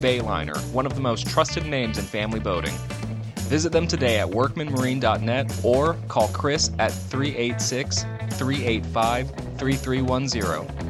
Bayliner, one of the most trusted names in family boating. Visit them today at workmanmarine.net or call Chris at 386 385 3310.